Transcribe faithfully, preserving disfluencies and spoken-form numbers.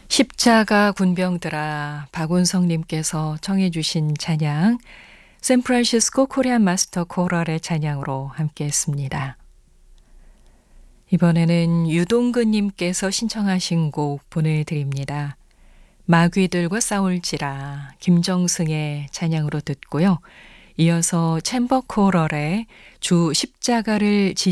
십자가 군병들아, 박운성님께서 청해 주신 찬양 샌프란시스코 코리안 마스터 코럴의 찬양으로 함께했습니다. 이번에는 유동근님께서 신청하신 곡 보내드립니다. 마귀들과 싸울지라, 김정승의 찬양으로 듣고요. 이어서 챔버 코럴의 주 십자가를